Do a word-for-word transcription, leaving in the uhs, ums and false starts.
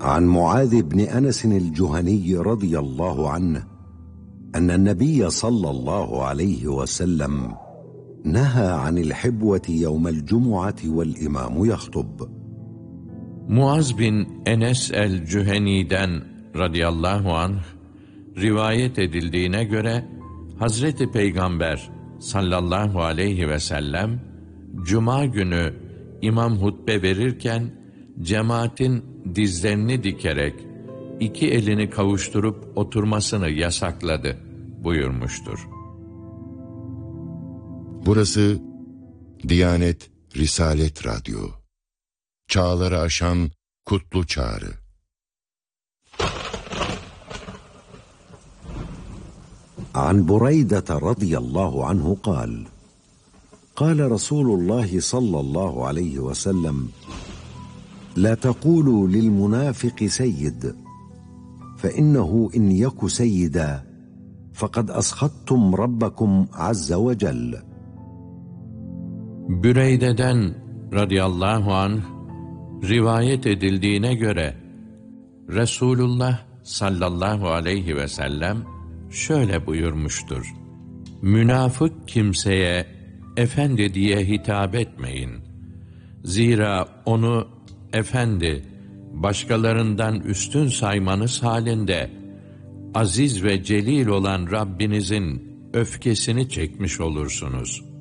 عن معاذ بن أنس الجهني رضي الله عنه أن النبي صلى الله عليه وسلم نهى عن الحبوة يوم الجمعة والإمام يخطب. Muaz bin Enes el-Cüheni'den radıyallahu anh rivayet edildiğine göre Hazreti Peygamber sallallahu aleyhi ve sellem Cuma günü imam hutbe verirken cemaatin dizlerini dikerek iki elini kavuşturup oturmasını yasakladı buyurmuştur. Burası Diyanet Risalet Radyo. Çağları aşan kutlu çağrı. عن بريدة رضي الله عنه قال قال رسول الله صلى الله عليه وسلم لا تقولوا للمنافق سيد فإنه إن يك سيدا فقد أسخطتم ربكم عز وجل. Büreyde'den radıyallahu anh rivayet edildiğine göre Resulullah sallallahu aleyhi ve sellem şöyle buyurmuştur: Münafık kimseye efendi diye hitap etmeyin. Zira onu efendi, başkalarından üstün saymanız halinde aziz ve celil olan Rabbinizin öfkesini çekmiş olursunuz.